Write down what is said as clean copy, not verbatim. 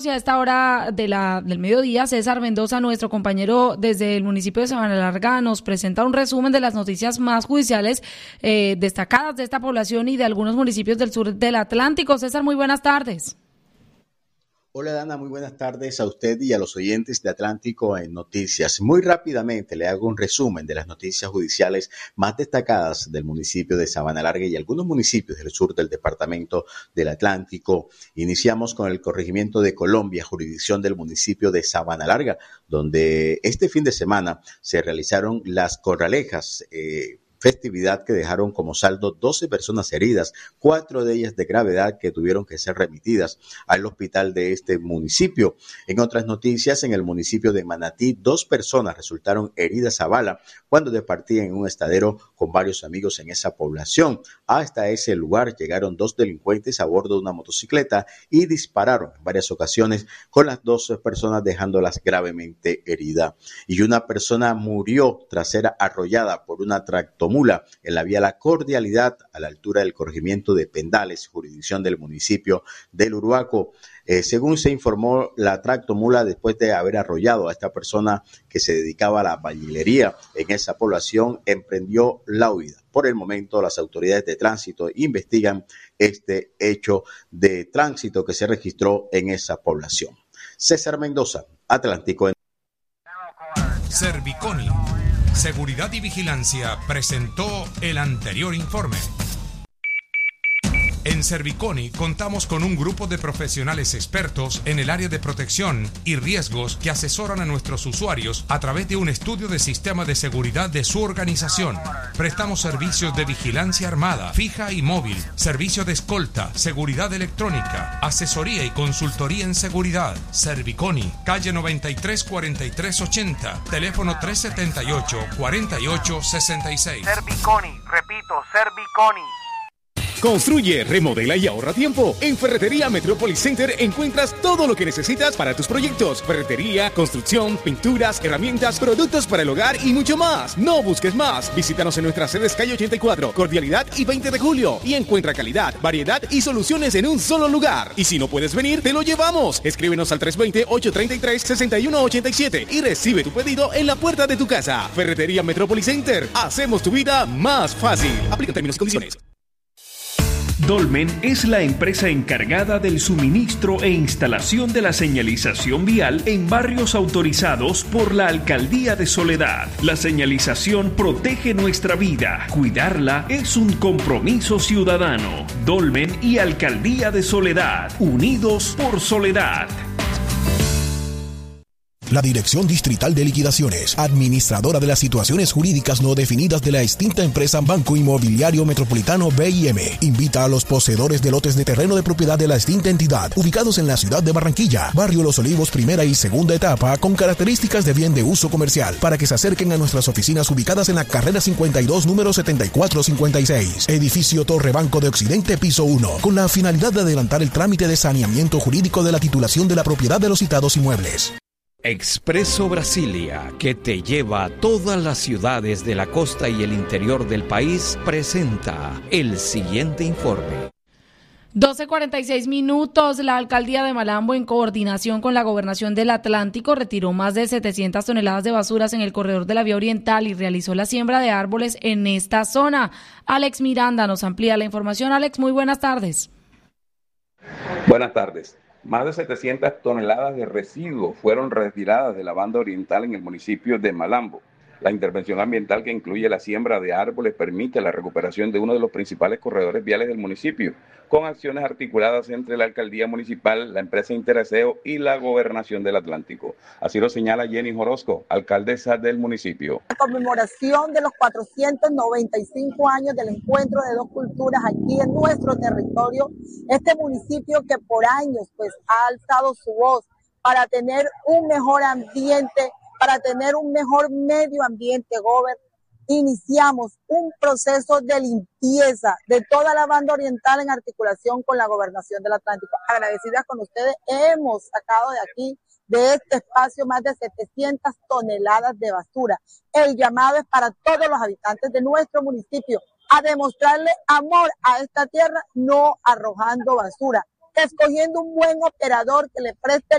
A esta hora del mediodía, César Mendoza, nuestro compañero desde el municipio de Sabana Larga, nos presenta un resumen de las noticias más judiciales destacadas de esta población y de algunos municipios del sur del Atlántico. César, muy buenas tardes. Hola Dana, muy buenas tardes a usted y a los oyentes de Atlántico en Noticias. Muy rápidamente le hago un resumen de las noticias judiciales más destacadas del municipio de Sabana Larga y algunos municipios del sur del departamento del Atlántico. Iniciamos con el corregimiento de Colombia, jurisdicción del municipio de Sabana Larga, donde este fin de semana se realizaron las corralejas, festividad que dejaron como saldo 12 personas heridas, 4 de ellas de gravedad que tuvieron que ser remitidas al hospital de este municipio. En otras noticias, en el municipio de Manatí, 2 personas resultaron heridas a bala cuando departían en un estadero con varios amigos en esa población. Hasta ese lugar llegaron 2 delincuentes a bordo de una motocicleta y dispararon en varias ocasiones con las 2 personas dejándolas gravemente heridas. Y una persona murió tras ser arrollada por una tractomula en la vía La Cordialidad a la altura del corregimiento de Pendales, jurisdicción del municipio del Uruaco. Según se informó, la tractomula, después de haber arrollado a esta persona que se dedicaba a la albañilería en esa población, emprendió la huida. Por el momento, las autoridades de tránsito investigan este hecho de tránsito que se registró en esa población. César Mendoza, Atlántico. Serviconi, Seguridad y Vigilancia, presentó el anterior informe. En Serviconi contamos con un grupo de profesionales expertos en el área de protección y riesgos que asesoran a nuestros usuarios a través de un estudio de sistema de seguridad de su organización. Prestamos servicios de vigilancia armada, fija y móvil, servicio de escolta, seguridad electrónica, asesoría y consultoría en seguridad. Serviconi, calle 93 43 80, teléfono 378 48 66. Serviconi, repito, Serviconi. Construye, remodela y ahorra tiempo. En Ferretería Metropolis Center encuentras todo lo que necesitas para tus proyectos. Ferretería, construcción, pinturas, herramientas, productos para el hogar y mucho más. No busques más. Visítanos en nuestras sedes calle 84, Cordialidad y 20 de julio. Y encuentra calidad, variedad y soluciones en un solo lugar. Y si no puedes venir, te lo llevamos. Escríbenos al 320-833-6187 y recibe tu pedido en la puerta de tu casa. Ferretería Metropolis Center. Hacemos tu vida más fácil. Aplica términos y condiciones. Dolmen es la empresa encargada del suministro e instalación de la señalización vial en barrios autorizados por la Alcaldía de Soledad. La señalización protege nuestra vida. Cuidarla es un compromiso ciudadano. Dolmen y Alcaldía de Soledad, unidos por Soledad. La Dirección Distrital de Liquidaciones, administradora de las situaciones jurídicas no definidas de la extinta empresa Banco Inmobiliario Metropolitano BIM, invita a los poseedores de lotes de terreno de propiedad de la extinta entidad, ubicados en la ciudad de Barranquilla, barrio Los Olivos, primera y segunda etapa, con características de bien de uso comercial, para que se acerquen a nuestras oficinas ubicadas en la carrera 52, número 7456, edificio Torre Banco de Occidente, piso 1, con la finalidad de adelantar el trámite de saneamiento jurídico de la titulación de la propiedad de los citados inmuebles. Expreso Brasilia, que te lleva a todas las ciudades de la costa y el interior del país, presenta el siguiente informe. 12:46. La alcaldía de Malambo, en coordinación con la gobernación del Atlántico, retiró más de 700 toneladas de basuras en el corredor de la vía oriental y realizó la siembra de árboles en esta zona. Alex Miranda nos amplía la información. Alex, muy buenas tardes. Buenas tardes. Más de 700 toneladas de residuos fueron retiradas de la banda oriental en el municipio de Malambo. La intervención ambiental, que incluye la siembra de árboles, permite la recuperación de uno de los principales corredores viales del municipio, con acciones articuladas entre la alcaldía municipal, la empresa Interaseo y la gobernación del Atlántico. Así lo señala Jenny Orozco, alcaldesa del municipio. La conmemoración de los 495 años del encuentro de dos culturas aquí en nuestro territorio, este municipio que por años ha alzado su voz para tener un mejor ambiente, para tener un mejor medio ambiente, iniciamos un proceso de limpieza de toda la banda oriental en articulación con la gobernación del Atlántico. Agradecidas con ustedes, hemos sacado de aquí, de este espacio, más de 700 toneladas de basura. El llamado es para todos los habitantes de nuestro municipio a demostrarle amor a esta tierra, no arrojando basura. que escogiendo un buen operador que le preste